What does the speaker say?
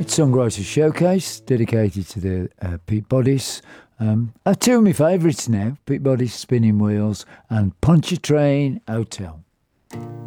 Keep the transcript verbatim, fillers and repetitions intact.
Songwriter Showcase, dedicated to the uh, Pete Bodice. Um, uh, two of my favourites now, Pete Bodice, Spinning Wheels, and Punch a Train Hotel.